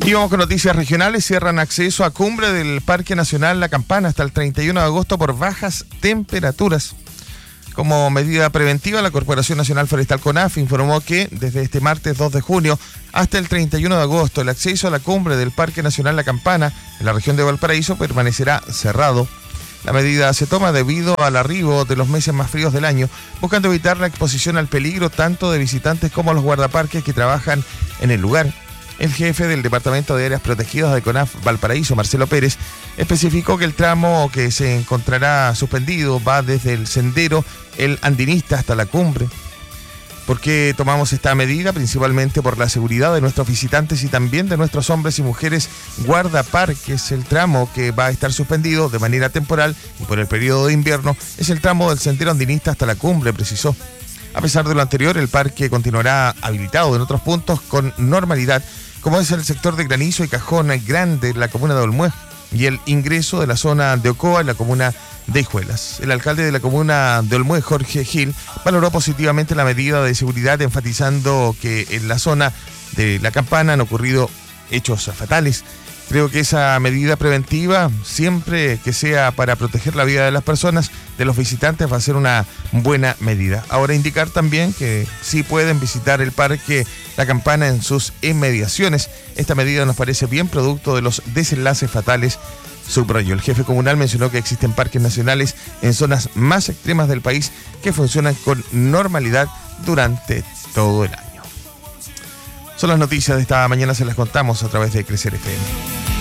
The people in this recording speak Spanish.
Y vamos con noticias regionales. Cierran acceso a cumbre del Parque Nacional La Campana hasta el 31 de agosto por bajas temperaturas. Como medida preventiva, la Corporación Nacional Forestal CONAF informó que desde este martes 2 de junio hasta el 31 de agosto el acceso a la cumbre del Parque Nacional La Campana en la región de Valparaíso permanecerá cerrado. La medida se toma debido al arribo de los meses más fríos del año, buscando evitar la exposición al peligro tanto de visitantes como a los guardaparques que trabajan en el lugar. El jefe del Departamento de Áreas Protegidas de CONAF Valparaíso, Marcelo Pérez, especificó que el tramo que se encontrará suspendido va desde el sendero El Andinista hasta la cumbre. ¿Por qué tomamos esta medida? Principalmente por la seguridad de nuestros visitantes y también de nuestros hombres y mujeres guardaparques. El tramo que va a estar suspendido de manera temporal y por el periodo de invierno es el tramo del sendero Andinista hasta la cumbre, precisó. A pesar de lo anterior, el parque continuará habilitado en otros puntos con normalidad, como es el sector de Granizo y Cajón Grande en la comuna de Olmué y el ingreso de la zona de Ocoa en la comuna de Hijuelas. El alcalde de la comuna de Olmué, Jorge Gil, valoró positivamente la medida de seguridad, enfatizando que en la zona de La Campana han ocurrido hechos fatales. Creo que esa medida preventiva, siempre que sea para proteger la vida de las personas, de los visitantes, va a ser una buena medida. Ahora indicar también que sí pueden visitar el Parque La Campana en sus inmediaciones. Esta medida nos parece bien producto de los desenlaces fatales, subrayó. El jefe comunal mencionó que existen parques nacionales en zonas más extremas del país que funcionan con normalidad durante todo el año. Son las noticias de esta mañana, se las contamos a través de Crecer FM.